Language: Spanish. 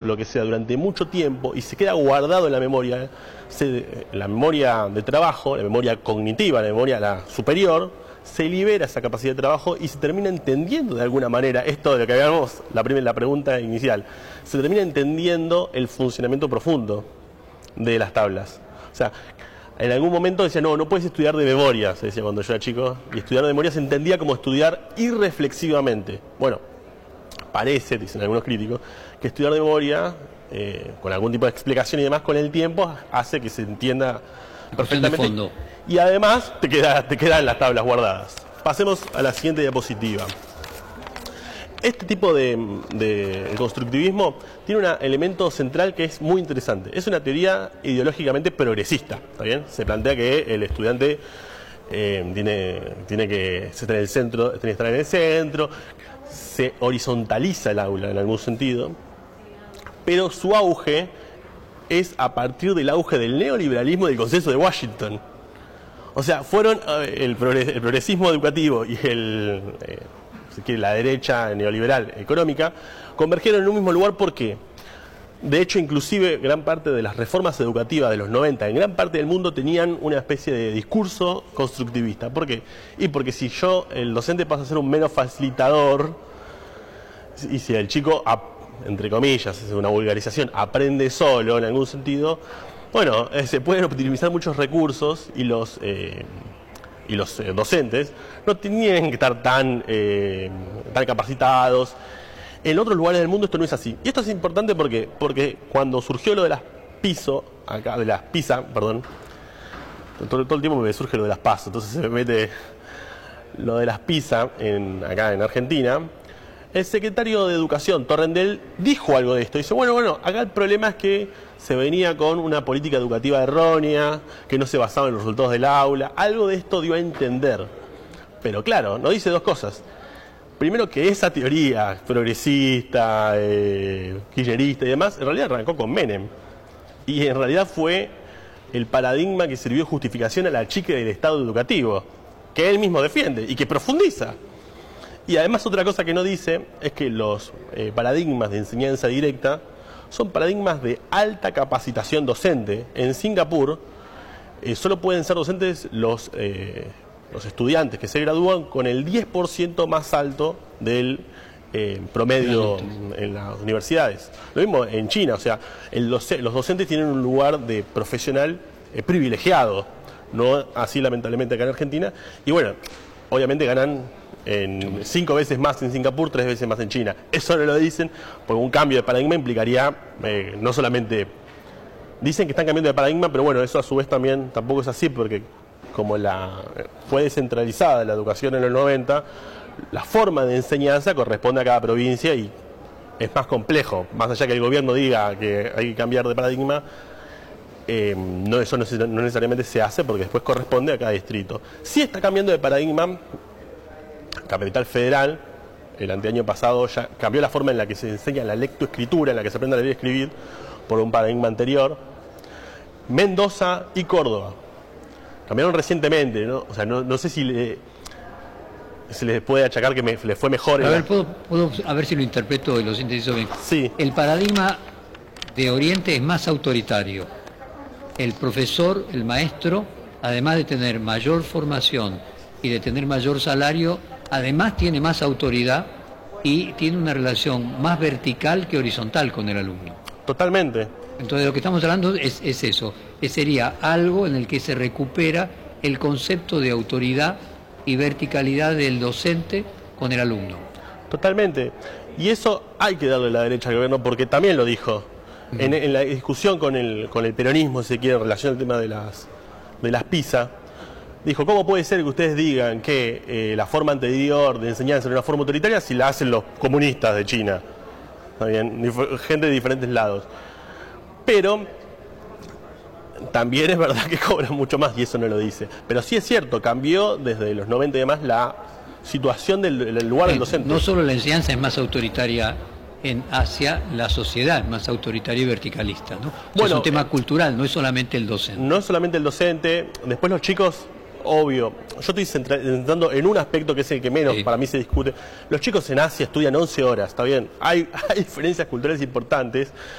lo que sea durante mucho tiempo y se queda guardado en la memoria, la memoria de trabajo, la memoria cognitiva, la memoria superior, se libera esa capacidad de trabajo y se termina entendiendo de alguna manera, esto de lo que habíamos, la pregunta inicial, se termina entendiendo el funcionamiento profundo de las tablas. O sea, en algún momento decía, no puedes estudiar de memoria, se decía cuando yo era chico, y estudiar de memoria se entendía como estudiar irreflexivamente. Bueno, parece, dicen algunos críticos, que estudiar de memoria, con algún tipo de explicación y demás, con el tiempo, hace que se entienda perfectamente. Y además te quedan las tablas guardadas. Pasemos a la siguiente diapositiva. Este tipo de constructivismo tiene un elemento central que es muy interesante. Es una teoría ideológicamente progresista, ¿está bien? Se plantea que el estudiante tiene que estar en el centro, tiene que estar en el centro, se horizontaliza el aula en algún sentido, pero su auge es a partir del auge del neoliberalismo y del consenso de Washington. O sea, fueron el progresismo educativo y la derecha neoliberal económica convergieron en un mismo lugar. ¿Por qué? De hecho, inclusive gran parte de las reformas educativas de los 90 en gran parte del mundo tenían una especie de discurso constructivista. ¿Por qué? Y porque si el docente pasa a ser un menos facilitador, y si el chico, entre comillas, es una vulgarización, aprende solo en algún sentido, bueno, se pueden optimizar muchos recursos y los docentes no tenían que estar tan capacitados. En otros lugares del mundo esto no es así. Y esto es importante porque cuando surgió lo de las PISA, todo el tiempo me surge lo de las PASO, entonces se me mete lo de las PISA acá en Argentina. El secretario de Educación, Torrendel, dijo algo de esto. Dice, bueno, acá el problema es que se venía con una política educativa errónea, que no se basaba en los resultados del aula. Algo de esto dio a entender. Pero claro, nos dice dos cosas. Primero, que esa teoría progresista, kirchnerista y demás, en realidad arrancó con Menem. Y en realidad fue el paradigma que sirvió de justificación a la chica del Estado educativo, que él mismo defiende y que profundiza. Y además otra cosa que no dice es que los paradigmas de enseñanza directa son paradigmas de alta capacitación docente. En Singapur solo pueden ser docentes los estudiantes que se gradúan con el 10% más alto del promedio en las universidades. Lo mismo en China, o sea, los docentes tienen un lugar de profesional privilegiado, no así lamentablemente acá en Argentina. Y bueno, obviamente ganan 5 veces más en Singapur, 3 veces más en China. Eso no lo dicen, porque un cambio de paradigma implicaría no solamente... Dicen que están cambiando de paradigma, pero bueno, eso a su vez tampoco es así, porque como fue descentralizada la educación en los 90, la forma de enseñanza corresponde a cada provincia y es más complejo. Más allá que el gobierno diga que hay que cambiar de paradigma, eso no necesariamente se hace, porque después corresponde a cada distrito. Sí está cambiando de paradigma. Capital Federal, el anteaño pasado, ya cambió la forma en la que se enseña la lectoescritura, en la que se aprende a leer y escribir, por un paradigma anterior. Mendoza y Córdoba cambiaron recientemente, ¿no? O sea, no sé si se les puede achacar que les fue mejor. A ver, a ver si lo interpreto y lo sintetizo bien. Sí. El paradigma de Oriente es más autoritario. El profesor, el maestro, además de tener mayor formación y de tener mayor salario, además tiene más autoridad y tiene una relación más vertical que horizontal con el alumno. Totalmente. Entonces lo que estamos hablando es eso, sería algo en el que se recupera el concepto de autoridad y verticalidad del docente con el alumno. Totalmente. Y eso hay que darle la derecha al gobierno, porque también lo dijo. En la discusión con el peronismo, si se quiere, en relación al tema de las PISA, dijo, ¿cómo puede ser que ustedes digan que la forma anterior de enseñanza era una forma autoritaria si la hacen los comunistas de China? ¿Está bien? Gente de diferentes lados. Pero también es verdad que cobran mucho más, y eso no lo dice. Pero sí es cierto, cambió desde los 90 y demás la situación del lugar del docente. No solo la enseñanza es más autoritaria hacia la sociedad, más autoritaria y verticalista, ¿no? Bueno, es un tema cultural, no es solamente el docente. No es solamente el docente, después los chicos, obvio, yo estoy centrando en un aspecto que es el que menos para mí se discute. Los chicos en Asia estudian 11 horas, ¿está bien? Hay diferencias culturales importantes,